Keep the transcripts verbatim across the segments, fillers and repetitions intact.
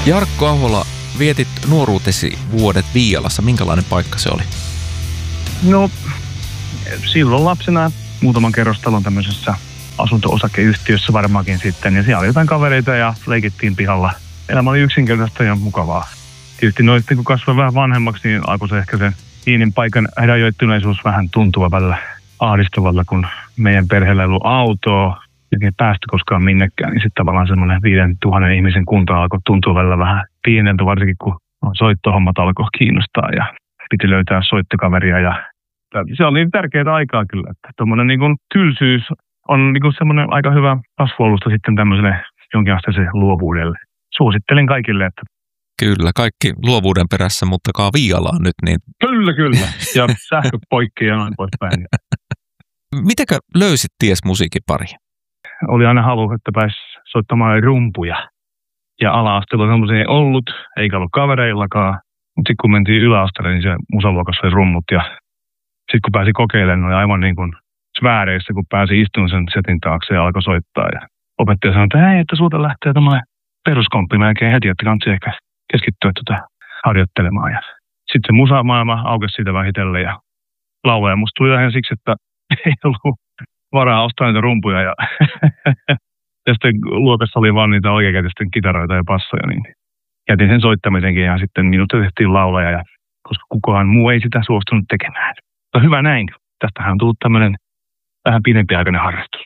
Jarkko Ahola, vietit nuoruutesi vuodet Viialassa. Minkälainen paikka se oli? No, silloin lapsena muutaman kerrostalon tämmöisessä asunto-osakeyhtiössä varmaankin sitten. Ja siellä oli jotain kavereita ja leikittiin pihalla. Elämä oli yksinkertaista ja mukavaa. Tietysti noista kun kasvoi vähän vanhemmaksi, niin alkoi se ehkä se pienen paikan rajoittuneisuus vähän tuntua välillä ahdistavalla, kun meidän perheellä ei ollut autoa. Ei päästy koskaan minnekään, niin sitten tavallaan semmoinen viiden tuhannen ihmisen kunta alkoi tuntua välillä vähän pieneltä, varsinkin kun soittohommat alkoi kiinnostaa ja piti löytää soittokaveria. Ja se oli tärkeää aikaa kyllä, että tuommoinen niin kuin tylsyys on niin kuin semmoinen aika hyvä kasvualusta sitten tämmöiselle jonkinasteiselle luovuudelle. Suosittelen kaikille, että kyllä, kaikki luovuuden perässä, mutta kaa Viialaan nyt. Niin... Kyllä, kyllä. Ja sähkö poikki ja noin poispäin. Mitäkö löysit ties musiikin pariin? Oli aina halu, että pääsi soittamaan rumpuja. Ja ala-asteella semmoisia ei ollut, eikä ollut kavereillakaan. Mutta sitten kun mentiin yläasteelle, niin se musaluokassa oli rummut. Ja sitten kun pääsi kokeilemaan, oli aivan niin kuin sfääreissä, kun pääsi istumaan sen setin taakse ja alkoi soittaa. Ja opettaja sanoi, että hei, että sulta lähtee tämmöinen peruskomppi melkein heti, että kansi ehkä keskittyä tuota harjoittelemaan. Ja sitten se musamaailma aukesi siitä vähitellen ja laulaja musta tuli ihan siksi, että ei ollut varaa ostaa niitä rumpuja ja, ja sitten luokassa oli vaan niitä oikeakätisten kitaroita ja passoja, niin jätin sen soittamisenkin ja sitten minusta tehtiin laulaja, ja, koska kukaan muu ei sitä suostunut tekemään. Mutta hyvä näin. Tästähän on tullut tämmöinen vähän pidempiaikainen harrastus.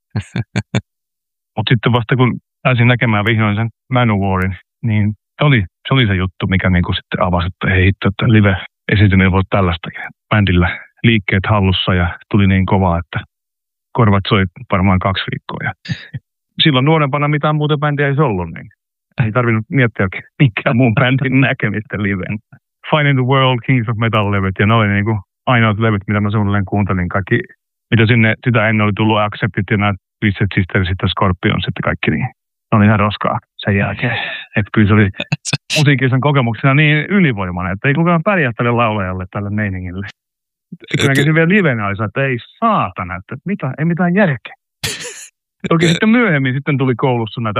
Mutta sitten vasta kun pääsin näkemään vihdoin sen Manowarin, niin se oli, se oli se juttu, mikä niinku sitten avasi, että hei hitto, että live-esiintyminen voi tällaistakin. Bändillä liikkeet hallussa ja tuli niin kovaa, että korvat soi varmaan kaksi viikkoa. Ja silloin nuorempana mitään muuta bändiä ei ollut, niin ei tarvinnut miettiä minkään muun bändin näkemistä liveen. Find in the World, Kings of Metal-levyt, ja ne oli niin kuin ainoat levyt, mitä mä suunnilleen kuuntelin. Kaikki, mitä sinne sitä ennen oli tullut Accepted ja nämä Twisted Sisters ja Scorpions, sitten kaikki, niin ne oli ihan roskaa sen jälkeen. Että kyllä se oli musiikisen kokemuksena niin ylivoimainen, että ei kukaan pärjää tälle laulajalle, tälle meiningille. Sitten näkisin vielä livenä, että ei saatana, että mitä, ei mitään järkeä. Toki sitten myöhemmin sitten tuli koulussa näitä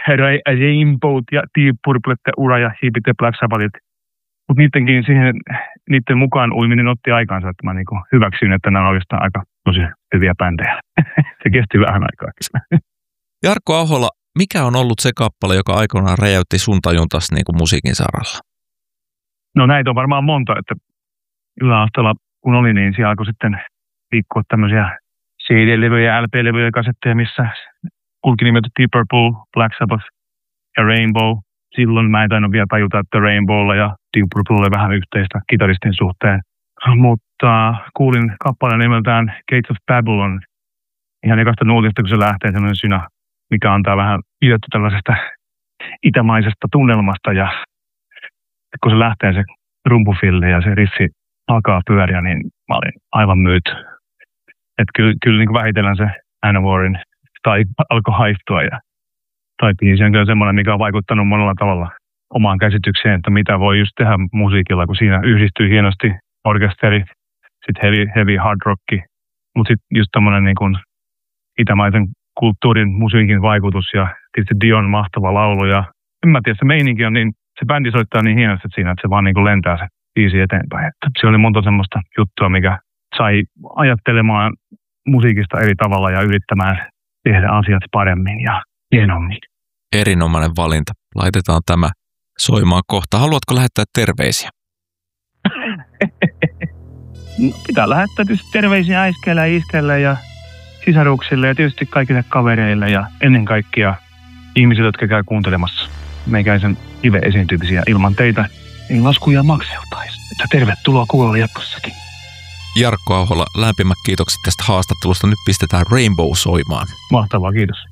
Rainbowt ja Deep Purplet ja Ura ja Hiipit ja Black Sabbathit. Mutta niidenkin siihen, niiden mukaan uiminen otti aikaansa, että mä niinku hyväksyin, että nämä on oikeastaan aika tosi hyviä bändejä. Se kesti vähän aikaa. Jarkko Ahola, mikä on ollut se kappale, joka aikoinaan räjäytti sun tajuntas niinku musiikin saralla? No näitä on varmaan monta, että yläasteella kun oli, niin siellä alkoi sitten liikkua tämmöisiä C D-levyjä, L P-levyjä, kasetteja, missä kulki nimeltä Deep Purple, Black Sabbath ja Rainbow. Silloin mä en tainnut vielä tajuta, että Rainbowlla ja Deep Purple oli vähän yhteistä kitaristin suhteen. Mutta kuulin kappaleen nimeltään Gates of Babylon ihan ekasta nuutista, kun se lähtee semmoinen synä, mikä antaa vähän pidetty tällaisesta itämaisesta tunnelmasta. Ja kun se lähtee se rumpufille ja se rissi alkaa pyöriä, niin mä olin aivan myyty. Että kyllä, kyllä niin kuin vähitellen se Manowarin tai alkoi haihtua. Ja, tai biisi on kyllä semmoinen, mikä on vaikuttanut monella tavalla omaan käsitykseen, että mitä voi just tehdä musiikilla, kun siinä yhdistyy hienosti orkesteri, sitten heavy, heavy hard rocki, mutta sitten just tämmöinen niin kuin itämaisen kulttuurin musiikin vaikutus ja tietysti Dion mahtava laulu. Ja en mä tiedä, se meininki on niin, se bändi soittaa niin hienosti siinä, että se vaan niin kuin lentää se biisi eteenpäin. Että se oli monta semmoista juttua, mikä sai ajattelemaan musiikista eri tavalla ja yrittämään tehdä asiat paremmin ja hienommin. Erinomainen valinta. Laitetaan tämä soimaan kohta. Haluatko lähettää terveisiä? No, pitää lähettää tietysti terveisiä äiskeille ja iskeille ja sisaruksille ja tietysti kaikille kavereille ja ennen kaikkea ihmisille, jotka käy kuuntelemassa meikäisen live-esiintymisiä. Ilman teitä ei laskuja makseltaisi. Että tervetuloa kuulla jatkossakin. Jarkko Ahola, lämpimät kiitokset tästä haastattelusta. Nyt pistetään Rainbow soimaan. Mahtavaa, kiitos.